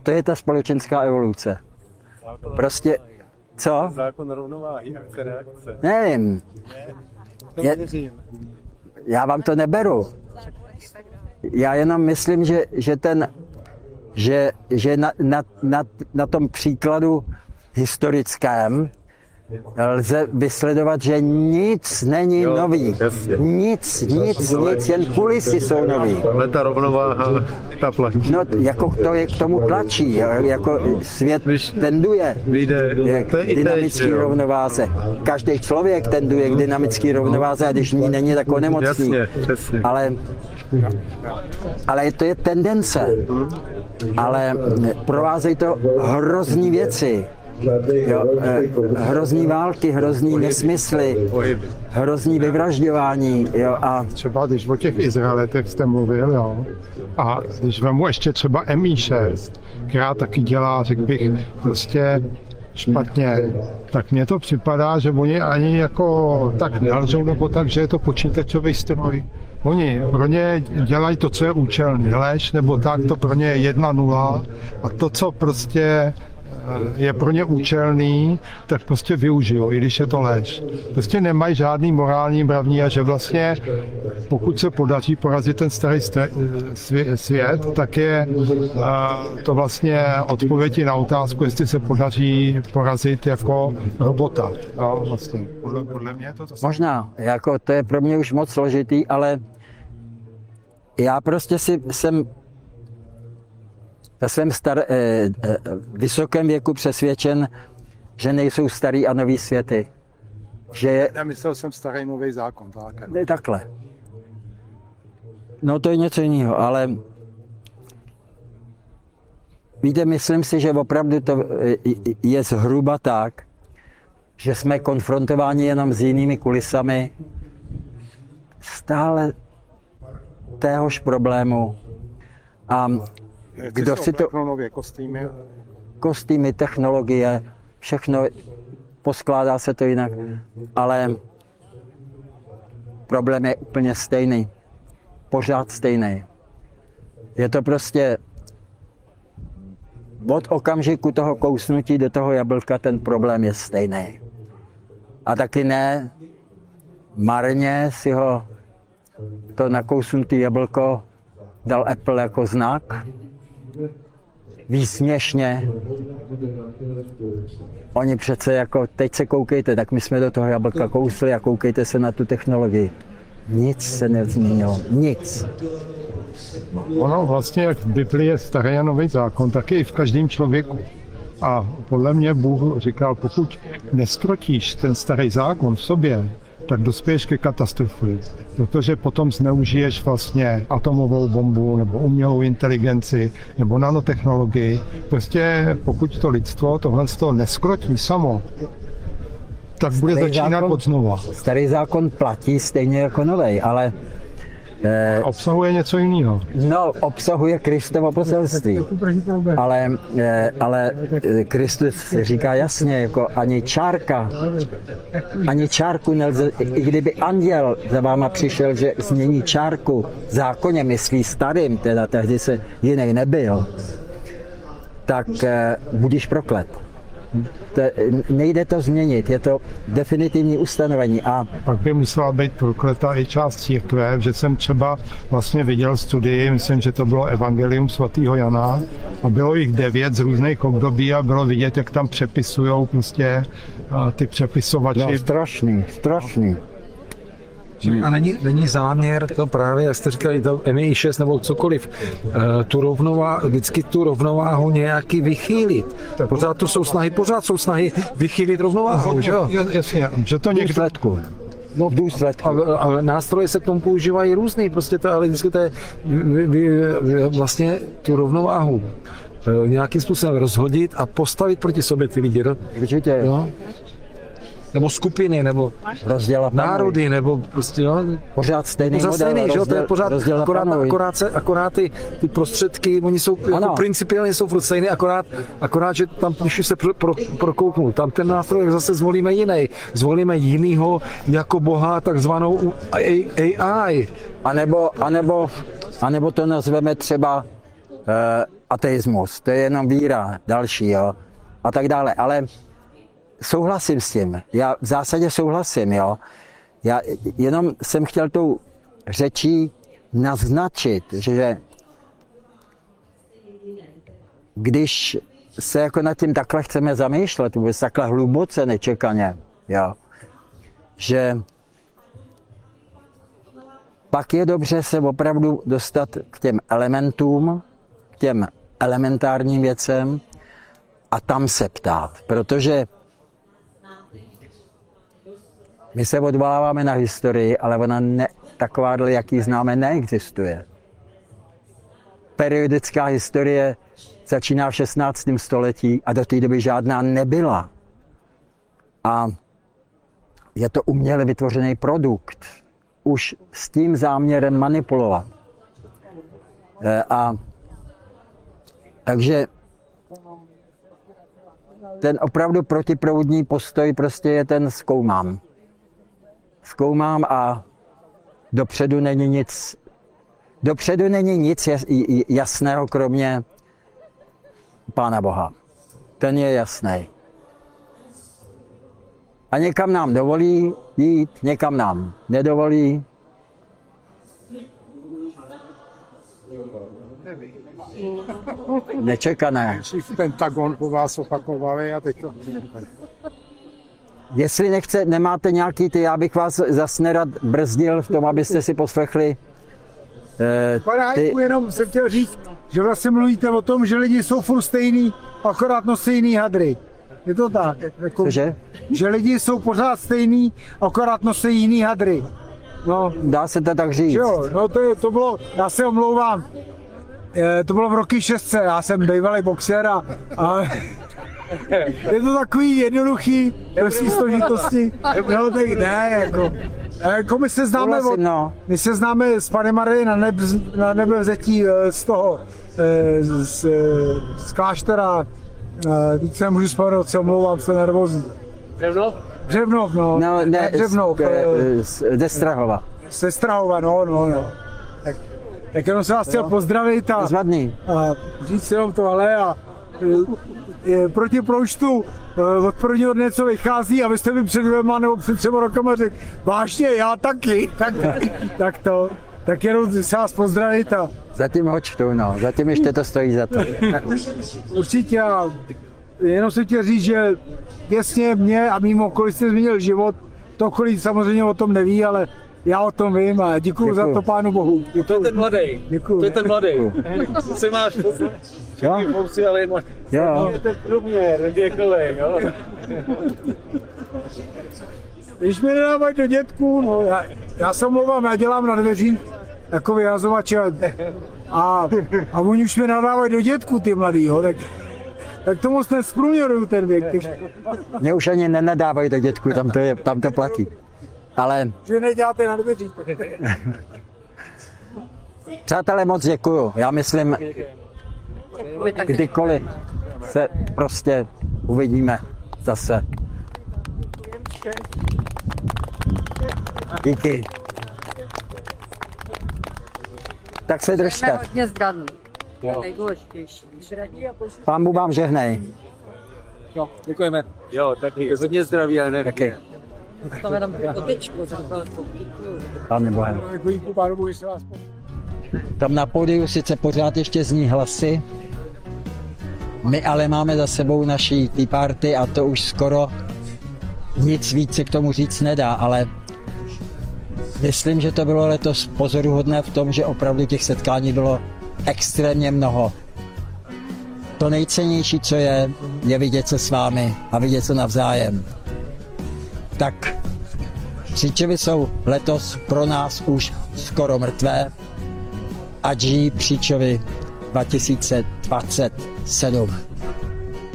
To je ta společenská evoluce. Prostě, co? Zákon rovnováhy, akce, reakce. Nevím. Já vám to neberu. Já jenom myslím, že na tom příkladu historickém lze vysledovat, že nic není nový. Nic, jen kulisy jsou nový. Ale ta rovnováha, ta platí. No, jako to je k tomu tlačí, jako svět tenduje k dynamické rovnováze. Každý člověk tenduje k dynamické rovnováze, a když ní není, tak onemocní. Přesně. Ale to je tendence. Ale provázejí to hrozný věci. Jo, hrozný války, hrozný nesmysly, hrozný vyvražďování. Jo, a třeba když o těch Izraelitech jste mluvil, jo, a když vemu ještě třeba MI6, která taky dělá, řekl bych, prostě špatně, tak mně to připadá, že oni ani jako tak nelžou, nebo tak, že je to počítačový stroj. Oni pro ně dělají to, co je účelný, lež nebo tak, to pro ně je 1-0 a to, co prostě je pro ně účelný, tak prostě využijou, i když je to lež. Prostě nemají žádný morální mravní a že vlastně, pokud se podaří porazit ten starý svět, tak je to vlastně odpověď na otázku, jestli se podaří porazit jako robota. No, vlastně. Podle mě to možná, jako to je pro mě už moc složitý, ale já prostě jsem ve svém vysokém věku přesvědčen, že nejsou starý a nový světy. Já myslel jsem starý nový zákon. Tak. Ne, takhle. No to je něco jiného, ale víte, myslím si, že opravdu to je zhruba tak, že jsme konfrontováni jenom s jinými kulisami stále téhož problému. A kdo si to... Kostýmy, technologie, všechno, poskládá se to jinak, ale problém je úplně stejný. Pořád stejný. Je to prostě od okamžiku toho kousnutí do toho jablka ten problém je stejný. A taky ne marně si ho to nakousnutý jablko dal Apple jako znak. Výsměšně. Oni přece jako, teď se koukejte, tak my jsme do toho jablka kousli a koukejte se na tu technologii. Nic se nezměnilo, nic. Ono vlastně, jak v Biblii je starý a nový zákon, tak je i v každém člověku. A podle mě Bůh říkal, pokud neskrotíš ten starý zákon v sobě, tak dospěješ ke katastrofě. Protože potom zneužiješ vlastně atomovou bombu nebo umělou inteligenci nebo nanotechnologii. Prostě pokud to lidstvo tohle neskrotí samo, tak bude začínat od znova. Starý zákon platí stejně jako nový, ale obsahuje něco jiného. No, obsahuje Kristovo poselství. Ale Kristus říká jasně, jako ani čárku nelze, i kdyby anděl za váma přišel, že změní čárku v zákoně, myslí starým, teda tehdy se jiný nebyl, tak budeš proklet. Nejde to změnit, je to definitivní ustanovení. A pak by musela být prokletá i část církve, že jsem třeba vlastně viděl studii, myslím, že to bylo Evangelium svatého Jana a bylo jich 9 z různých období a bylo vidět, jak tam přepisujou prostě ty přepisovači. No, strašný. A není záměr to právě, jak jste říkali, to MI6 nebo cokoliv, vždycky tu rovnováhu nějaký vychýlit. Pořád jsou snahy vychýlit rovnováhu, že jo? Jasně, že to někdo... No v důsledku. A nástroje se k tomu používají různý, prostě to, ale vždycky to je vlastně tu rovnováhu nějakým způsobem rozhodit a postavit proti sobě ty lidi. Určitě. No? Nebo skupiny, nebo národy, nebo prostě, jo. Pořád stejný model, že jo, to je pořád, akorát ty prostředky, oni jsou, jako principiálně jsou furt stejný, akorát, že tam, když se prokouknu, tam ten nástroj zase zvolíme jinýho jako boha, takzvanou AI. A nebo to nazveme třeba ateismus, to je jenom víra, další, jo, a tak dále. Ale souhlasím s tím, já v zásadě souhlasím, jo. Já jenom jsem chtěl tou řečí naznačit, že když se jako nad tím takhle chceme zamýšlet, vůbec takhle hluboce, nečekaně, jo, že pak je dobře se opravdu dostat k těm elementům, k těm elementárním věcem a tam se ptát, protože my se odvoláváme na historii, ale ona takováhle, jaký známe, neexistuje. Periodická historie začíná v 16. století a do té doby žádná nebyla. A je to uměle vytvořený produkt. Už s tím záměrem manipulovat. Takže ten opravdu protiproudní postoj prostě je ten zkoumám. Zkoumám a dopředu není nic jasného, kromě Pána Boha. Ten je jasný. A někam nám dovolí jít, někam nám nedovolí. Nečekané. V Pentagon po vás opakovali a teď to... Jestli nemáte nějaký já bych vás zase nerad brzdil v tom, abyste si poslechli Pane Hajku, jenom jsem chtěl říct, že vlastně mluvíte o tom, že lidi jsou furt stejný, akorát nosí jiný hadry. Je to tak? Jako, že lidi jsou pořád stejný, akorát nosí jiný hadry. No. Dá se to tak říct. Jo, no to bylo, já se omlouvám, to bylo v roky 6, já jsem bývalý boxer a je to takový jednoduchý, bez složitosti. No tak ne, jako my se známe, my se známe s panem Marie na nebevzetí z toho, z kláštera, víc se nemůžu vzpomenout, se omlouvám, se nervózní. Břevnov, no. No, ne, Břevnov. Ze Strahova. Ze Strahova, no. Tak jenom se vás chtěl pozdravit a říct jenom tohle a proti proučtu od prvního dne, co vychází, a vy jste mi před 2 nebo před 3 rokama řekl, vážně, já taky, tak jenom se vás pozdravit a... Zatím ho čtu, no, zatím ještě to stojí za to. Určitě, jenom jsem chtěl říct, že věcně mě a mým okolí jste změnil život, to okolí samozřejmě o tom neví, ale já o tom vím a děkuju za to Pánu Bohu. Děkuju. To je ten mladý. Děkuju. To je ten mladý. Co máš? Fousy, ale Jo. je ten průměr, věkovej, jo. Když mi nedávají do dětku, no já se omlouvám, já dělám na dveřích jako vyhazovač a oni už mi nadávají do dětku, ty mladý, jo, tak to moc nezprůměruju ten věk. Mě už ani nenadávají do dětku, tam to platí. Ale... Že neděláte na dveřích. Přátelé, moc děkuju. Já myslím, kdykoliv se prostě uvidíme zase. Díky. Tak se držte. Hodně zdraví. Nejdůležitější. Pán Bůh vám žehnej. Jo, děkujeme. Jo, taky hodně zdraví a energie. To jenom potičku za chvilku. Pane Bohe. Tam na pódiu sice pořád ještě zní hlasy, my ale máme za sebou naší tea party a to už skoro nic víc se k tomu říct nedá, ale myslím, že to bylo letos pozoruhodné v tom, že opravdu těch setkání bylo extrémně mnoho. To nejcennější, co je vidět se s vámi a vidět se navzájem. Tak Křičovy jsou letos pro nás už skoro mrtvé, ať žijí Křičovy 2027.